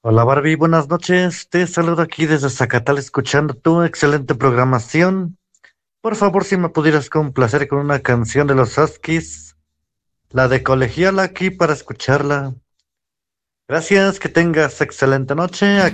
Hola Barbie, buenas noches. Te saludo aquí desde Zacatal escuchando tu excelente programación. Por favor, si me pudieras complacer con una canción de los Huskies, la de Colegiala aquí para escucharla. Gracias, que tengas excelente noche.